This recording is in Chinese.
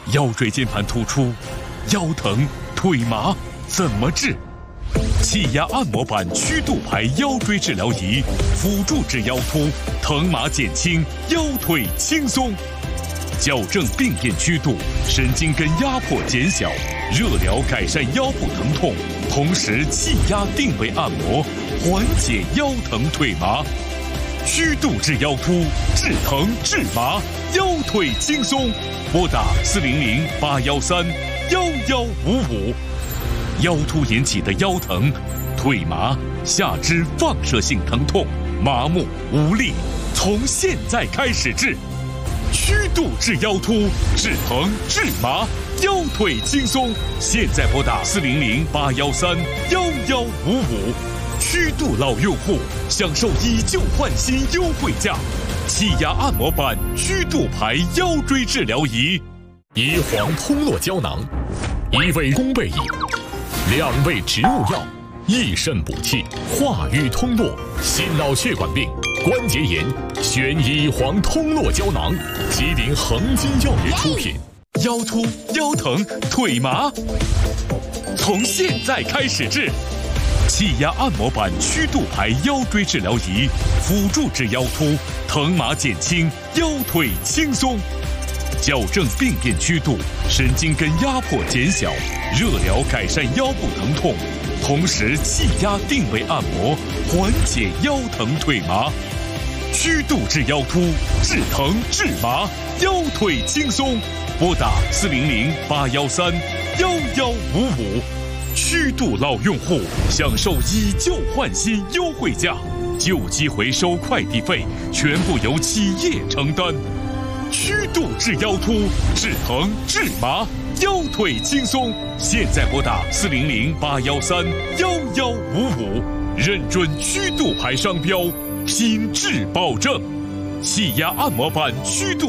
腰椎间盘突出、腰疼、腿麻怎么治？气压按摩板曲度排腰椎治疗仪，辅助治腰突，疼麻减轻，腰腿轻松。矫正病变曲度，神经根压迫减小，热疗改善腰部疼痛，同时气压定位按摩，缓解腰疼腿麻。曲度治腰突，治疼治麻，腰腿轻松。拨打400-813-1155。腰突引起的腰疼、腿麻、下肢放射性疼痛、麻木无力，从现在开始治。曲度治腰突，治疼治麻，腰腿轻松。现在拨打400-813-1155。曲度老用户享受以旧换新优惠价，气压按摩板曲度排腰椎治疗仪。 椰黄通络胶囊，1味宫贝饮，2味植物药，益肾补气，化瘀通络，心脑血管病、关节炎，选椰黄通络胶囊，吉林恒金药业出品。 腰突、腰疼、腿麻，从现在开始治。气压按摩板曲度排腰椎治疗仪，辅助治腰突，疼麻减轻，腰腿轻松。矫正病变曲度，神经根压迫减小，热疗改善腰部疼痛，同时气压定位按摩，缓解腰疼腿麻。曲度治腰突，治疼治麻，腰腿轻松。拨打400-813-1155。曲度老用户享受以旧换新优惠价，旧机回收快递费全部由企业承担。曲度治腰突，治疼治麻，腰腿轻松。现在拨打400-813-1155，认准曲度牌商标，品质保证。气压按摩板曲度